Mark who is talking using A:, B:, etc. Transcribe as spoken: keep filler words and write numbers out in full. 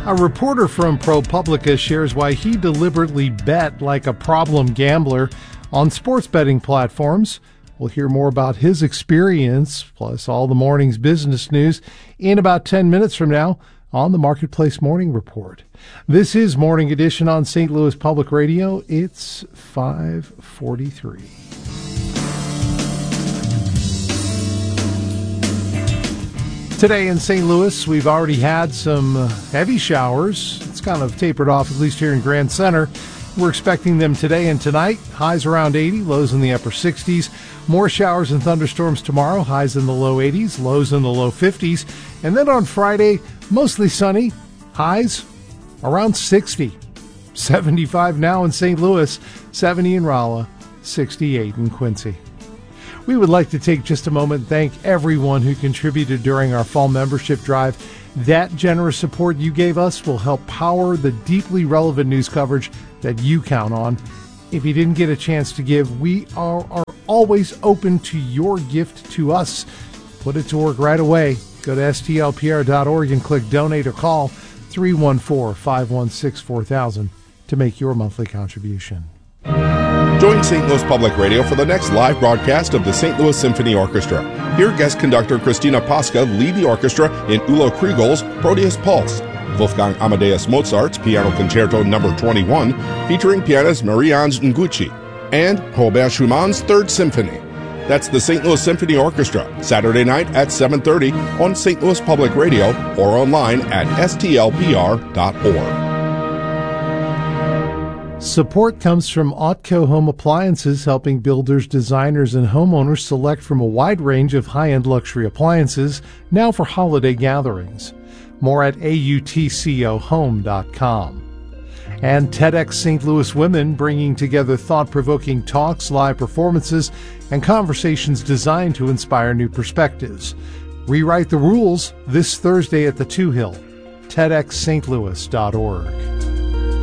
A: A reporter from ProPublica shares why he deliberately bet like a problem gambler on sports betting platforms. We'll hear more about his experience, plus all the morning's business news, in about ten minutes from now on the Marketplace Morning Report. This is Morning Edition on Saint Louis Public Radio. It's five forty-three. Today in Saint Louis, we've already had some heavy showers. It's kind of tapered off, at least here in Grand Center. We're expecting them today and tonight. Highs around eighty, lows in the upper sixties. More showers and thunderstorms tomorrow. Highs in the low eighties, lows in the low fifties. And then on Friday, mostly sunny. Highs around sixty. seventy-five now in Saint Louis, seventy in Rolla, sixty-eight in Quincy. We would like to take just a moment and thank everyone who contributed during our fall membership drive. That generous support you gave us will help power the deeply relevant news coverage that you count on. If you didn't get a chance to give, we are, are always open to your gift to us. Put it to work right away. Go to S T L P R dot org and click donate or call three one four, five one six, four thousand to make your monthly contribution.
B: Join Saint Louis Public Radio for the next live broadcast of the Saint Louis Symphony Orchestra. Hear guest conductor Christina Pasca lead the orchestra in Ulo Kriegel's Proteus Pulse, Wolfgang Amadeus Mozart's Piano Concerto number twenty-one, featuring pianist Marie-Ange Nguci, and Robert Schumann's Third Symphony. That's the Saint Louis Symphony Orchestra, Saturday night at seven thirty on Saint Louis Public Radio or online at S T L P R dot org.
A: Support comes from Otco Home Appliances, helping builders, designers, and homeowners select from a wide range of high-end luxury appliances, now for holiday gatherings. More at A U T C O home dot com. And TEDx Saint Louis Women, bringing together thought-provoking talks, live performances, and conversations designed to inspire new perspectives. Rewrite the rules this Thursday at the Two Hill, T E D X St Louis dot org.